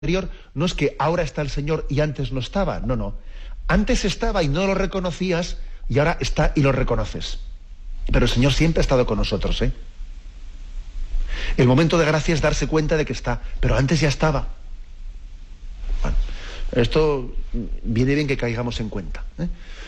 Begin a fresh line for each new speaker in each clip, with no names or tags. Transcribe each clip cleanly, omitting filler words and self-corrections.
anterior no es que ahora está el Señor y antes no estaba, no. Antes estaba y no lo reconocías y ahora está y lo reconoces. Pero el Señor siempre ha estado con nosotros, ¿eh? El momento de gracia es darse cuenta de que está, pero antes ya estaba. Bueno, esto viene bien que caigamos en cuenta, ¿eh?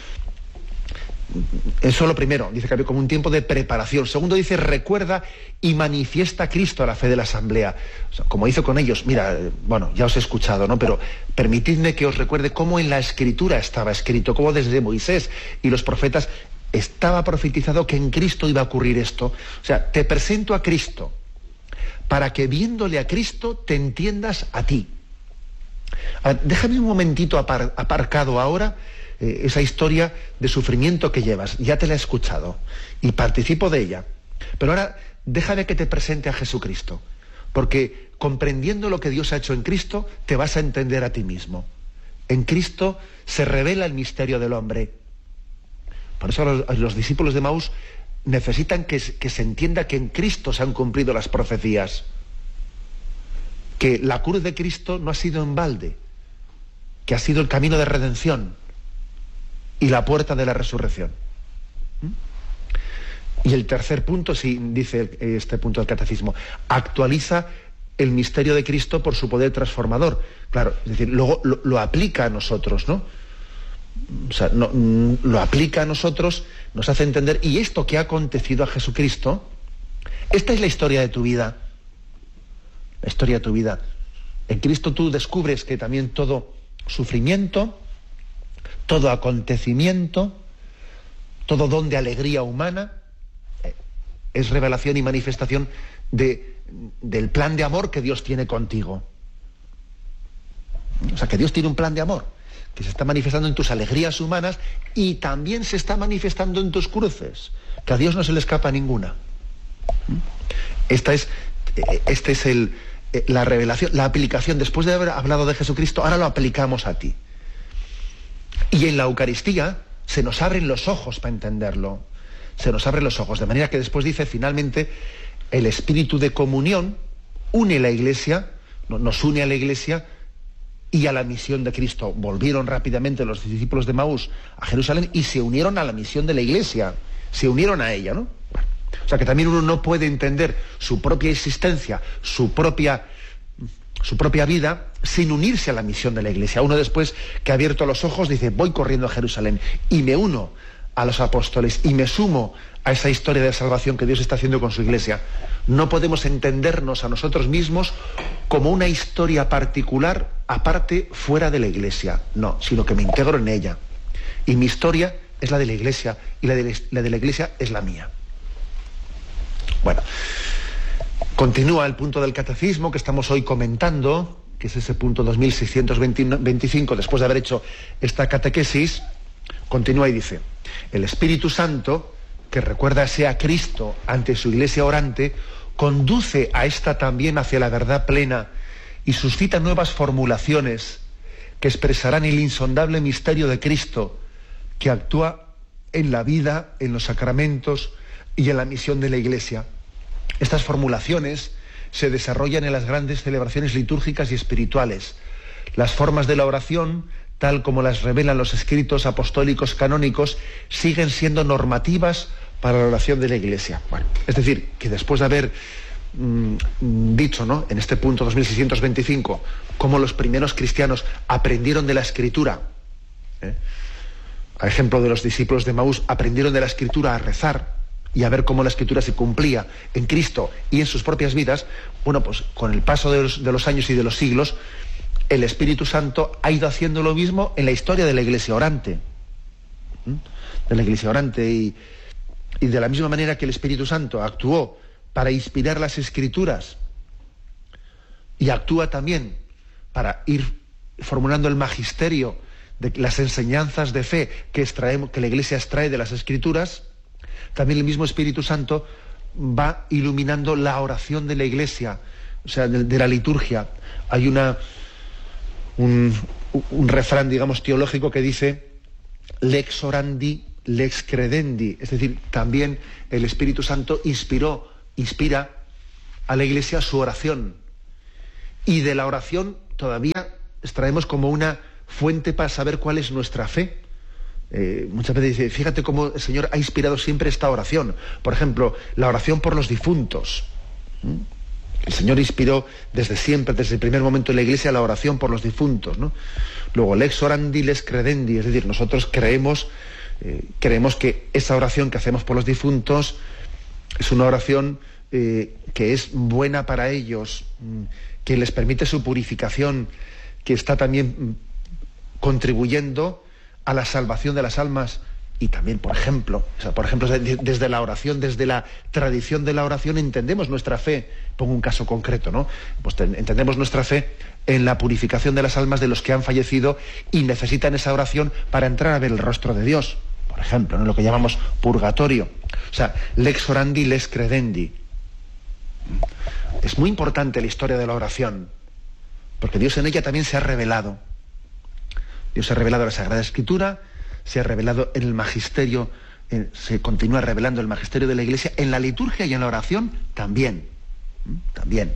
Eso lo primero, dice que había como un tiempo de preparación. Segundo, dice, recuerda y manifiesta a Cristo a la fe de la asamblea. O sea, como hizo con ellos, mira, bueno, ya os he escuchado, ¿no? Pero permitidme que os recuerde cómo en la Escritura estaba escrito, cómo desde Moisés y los profetas estaba profetizado que en Cristo iba a ocurrir esto. O sea, te presento a Cristo para que viéndole a Cristo te entiendas a ti. Déjame un momentito aparcado ahora esa historia de sufrimiento que llevas. Ya te la he escuchado y participo de ella. Pero ahora déjame que te presente a Jesucristo, porque comprendiendo lo que Dios ha hecho en Cristo, te vas a entender a ti mismo. En Cristo se revela el misterio del hombre. Por eso los discípulos de Emaús necesitan que se entienda que en Cristo se han cumplido las profecías, que la cruz de Cristo no ha sido en balde, que ha sido el camino de redención y la puerta de la resurrección. Y el tercer punto, sí, dice este punto del catecismo, actualiza el misterio de Cristo por su poder transformador. Claro, es decir, luego lo aplica a nosotros, ¿no? O sea, lo aplica a nosotros, nos hace entender, y esto que ha acontecido a Jesucristo, esta es la historia de tu vida. La historia de tu vida. En Cristo tú descubres que también todo sufrimiento, todo acontecimiento, todo don de alegría humana, es revelación y manifestación del plan de amor que Dios tiene contigo. O sea, que Dios tiene un plan de amor que se está manifestando en tus alegrías humanas y también se está manifestando en tus cruces, que a Dios no se le escapa ninguna. Esta es la revelación, la aplicación. Después de haber hablado de Jesucristo, ahora lo aplicamos a ti. Y en la Eucaristía se nos abren los ojos para entenderlo. Se nos abren los ojos, de manera que después dice, finalmente, el espíritu de comunión une la Iglesia, nos une a la Iglesia y a la misión de Cristo. Volvieron rápidamente los discípulos de Emaús a Jerusalén y se unieron a la misión de la Iglesia, se unieron a ella, ¿no? O sea que también uno no puede entender su propia existencia, su propia vida, sin unirse a la misión de la Iglesia. Uno, después que ha abierto los ojos, dice, voy corriendo a Jerusalén y me uno a los apóstoles y me sumo a esa historia de salvación que Dios está haciendo con su Iglesia. No podemos entendernos a nosotros mismos como una historia particular, aparte, fuera de la Iglesia. No, sino que me integro en ella. Y mi historia es la de la Iglesia y la de la Iglesia es la mía. Bueno, continúa el punto del catecismo que estamos hoy comentando, que es ese punto 2625, después de haber hecho esta catequesis, continúa y dice, el Espíritu Santo, que recuerda a Cristo ante su Iglesia orante, conduce a esta también hacia la verdad plena y suscita nuevas formulaciones que expresarán el insondable misterio de Cristo, que actúa en la vida, en los sacramentos y en la misión de la Iglesia. Estas formulaciones se desarrollan en las grandes celebraciones litúrgicas y espirituales. Las formas de la oración, tal como las revelan los escritos apostólicos canónicos, siguen siendo normativas para la oración de la Iglesia. Bueno, es decir, que después de haber dicho, ¿no?, en este punto 2625, cómo los primeros cristianos aprendieron de la Escritura, a ejemplo de los discípulos de Emaús, aprendieron de la Escritura a rezar y a ver cómo la Escritura se cumplía en Cristo y en sus propias vidas. Bueno, pues con el paso de los años y de los siglos, el Espíritu Santo ha ido haciendo lo mismo en la historia de la Iglesia orante. De la Iglesia orante y de la misma manera que el Espíritu Santo actuó para inspirar las Escrituras y actúa también para ir formulando el magisterio de las enseñanzas de fe que la Iglesia extrae de las Escrituras, también el mismo Espíritu Santo va iluminando la oración de la Iglesia, o sea, de la liturgia. Hay un refrán, digamos, teológico que dice lex orandi, lex credendi, es decir, también el Espíritu Santo inspira a la Iglesia su oración, y de la oración todavía extraemos como una fuente para saber cuál es nuestra fe. Muchas veces dice, fíjate cómo el Señor ha inspirado siempre esta oración. Por ejemplo, la oración por los difuntos. El Señor inspiró desde siempre, desde el primer momento en la Iglesia, la oración por los difuntos, ¿no? Luego, lex orandi, lex credendi, es decir, nosotros creemos que esa oración que hacemos por los difuntos es una oración que es buena para ellos, que les permite su purificación, que está también contribuyendo a la salvación de las almas. Y también, por ejemplo, desde la oración, desde la tradición de la oración, entendemos nuestra fe. Pongo un caso concreto, ¿no? Pues entendemos nuestra fe en la purificación de las almas de los que han fallecido y necesitan esa oración para entrar a ver el rostro de Dios. Por ejemplo, ¿no? Lo que llamamos purgatorio. O sea, lex orandi, lex credendi. Es muy importante la historia de la oración, porque Dios en ella también se ha revelado. Dios se ha revelado en la Sagrada Escritura, se ha revelado en el magisterio, se continúa revelando el magisterio de la Iglesia, en la liturgia y en la oración también. También.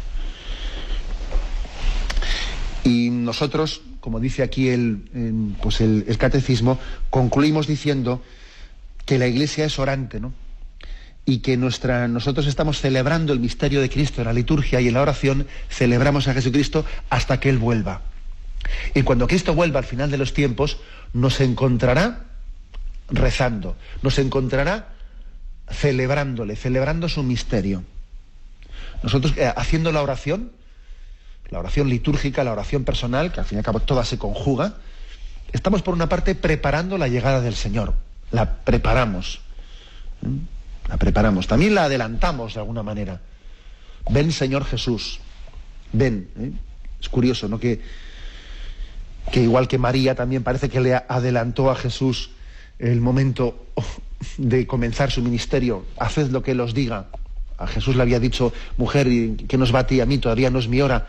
Y nosotros, como dice aquí el catecismo, concluimos diciendo que la Iglesia es orante, ¿no? Y que nosotros estamos celebrando el misterio de Cristo en la liturgia y en la oración, celebramos a Jesucristo hasta que Él vuelva. Y cuando Cristo vuelva al final de los tiempos, nos encontrará rezando, nos encontrará celebrándole, celebrando su misterio. Nosotros haciendo la oración litúrgica, la oración personal, que al fin y al cabo toda se conjuga, estamos por una parte preparando la llegada del Señor, la preparamos, también la adelantamos de alguna manera. Ven, Señor Jesús, ven. Es curioso, ¿no? Que igual que María también parece que le adelantó a Jesús el momento de comenzar su ministerio. Haced lo que Él os diga. A Jesús le había dicho, mujer, ¿qué nos va a ti y a mí? Todavía no es mi hora.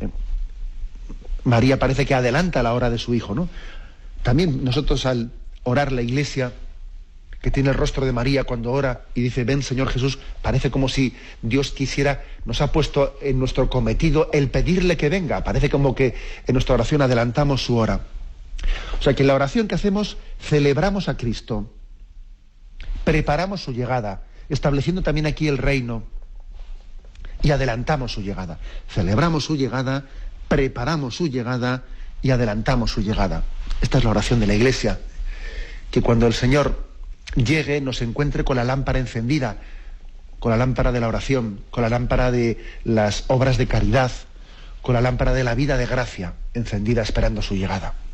María parece que adelanta la hora de su hijo, ¿no? También nosotros, al orar, la Iglesia, que tiene el rostro de María cuando ora y dice, ven, Señor Jesús, parece como si Dios nos ha puesto en nuestro cometido el pedirle que venga. Parece como que en nuestra oración adelantamos su hora. O sea que en la oración que hacemos, celebramos a Cristo, preparamos su llegada, estableciendo también aquí el reino, y adelantamos su llegada. Celebramos su llegada, preparamos su llegada y adelantamos su llegada. Esta es la oración de la Iglesia, que cuando el Señor llegue, nos encuentre con la lámpara encendida, con la lámpara de la oración, con la lámpara de las obras de caridad, con la lámpara de la vida de gracia encendida esperando su llegada.